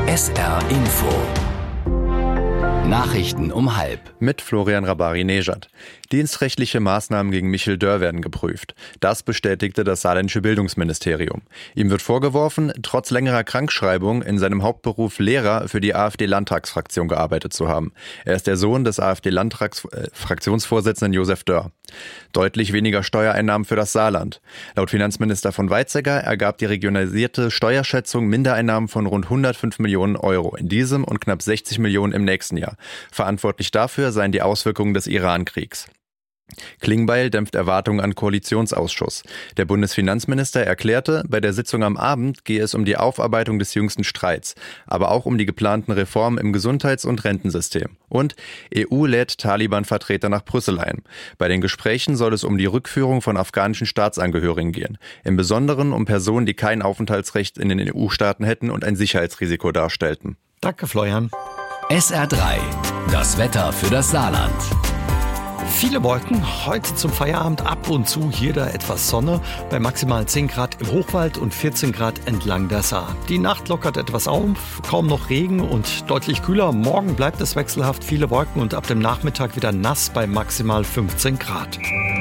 SR Info. Nachrichten um 12:30. Mit Florian Rabari-Nejad. Dienstrechtliche Maßnahmen gegen Michel Dörr werden geprüft. Das bestätigte das saarländische Bildungsministerium. Ihm wird vorgeworfen, trotz längerer Krankschreibung in seinem Hauptberuf Lehrer für die AfD-Landtagsfraktion gearbeitet zu haben. Er ist der Sohn des AfD-Fraktionsvorsitzenden Josef Dörr. Deutlich weniger Steuereinnahmen für das Saarland. Laut Finanzminister von Weizsäcker ergab die regionalisierte Steuerschätzung Mindereinnahmen von rund 105 Millionen Euro in diesem und knapp 60 Millionen im nächsten Jahr. Verantwortlich dafür seien die Auswirkungen des Iran-Kriegs. Klingbeil dämpft Erwartungen an Koalitionsausschuss. Der Bundesfinanzminister erklärte, bei der Sitzung am Abend gehe es um die Aufarbeitung des jüngsten Streits, aber auch um die geplanten Reformen im Gesundheits- und Rentensystem. Und EU lädt Taliban-Vertreter nach Brüssel ein. Bei den Gesprächen soll es um die Rückführung von afghanischen Staatsangehörigen gehen. Im Besonderen um Personen, die kein Aufenthaltsrecht in den EU-Staaten hätten und ein Sicherheitsrisiko darstellten. Danke, Florian. SR3, das Wetter für das Saarland. Viele Wolken, heute zum Feierabend ab und zu hier da etwas Sonne, bei maximal 10 Grad im Hochwald und 14 Grad entlang der Saar. Die Nacht lockert etwas auf, kaum noch Regen und deutlich kühler. Morgen bleibt es wechselhaft, viele Wolken und ab dem Nachmittag wieder nass bei maximal 15 Grad.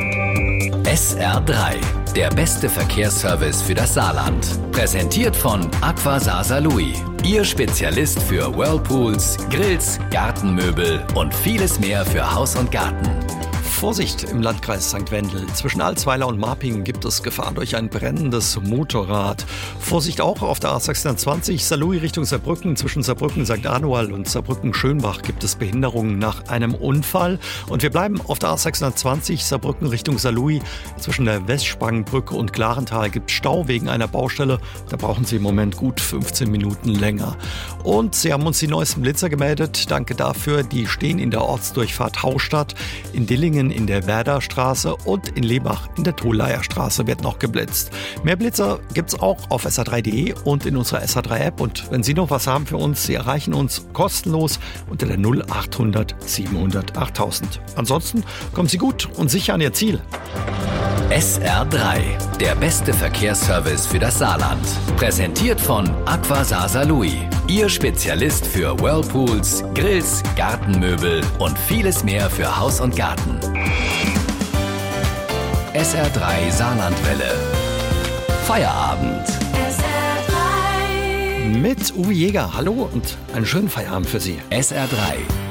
SR3, der beste Verkehrsservice für das Saarland. Präsentiert von Aqua Saar-Saarlouis. Ihr Spezialist für Whirlpools, Grills, Gartenmöbel und vieles mehr für Haus und Garten. Vorsicht im Landkreis St. Wendel. Zwischen Alzweiler und Marpingen gibt es Gefahr durch ein brennendes Motorrad. Vorsicht auch auf der A620 Saarlouis Richtung Saarbrücken. Zwischen Saarbrücken St. Anual und Saarbrücken Schönbach gibt es Behinderungen nach einem Unfall. Und wir bleiben auf der A620 Saarbrücken Richtung Saarlouis. Zwischen der Westsprangbrücke und Klarental gibt es Stau wegen einer Baustelle. Da brauchen Sie im Moment gut 15 Minuten länger. Und Sie haben uns die neuesten Blitzer gemeldet. Danke dafür. Die stehen in der Ortsdurchfahrt Haustadt, in Dillingen in der Werderstraße und in Lebach in der Tholleierstraße wird noch geblitzt. Mehr Blitzer gibt's auch auf sr3.de und in unserer SR3-App. Und wenn Sie noch was haben für uns, Sie erreichen uns kostenlos unter der 0800 700 8000. Ansonsten kommen Sie gut und sicher an Ihr Ziel. SR3, der beste Verkehrsservice für das Saarland. Präsentiert von Aqua Saar-Saarlouis. Ihr Spezialist für Whirlpools, Grills, Gartenmöbel und vieles mehr für Haus und Garten. SR3 Saarlandwelle. Feierabend. Mit Uwe Jäger. Hallo und einen schönen Feierabend für Sie. SR3.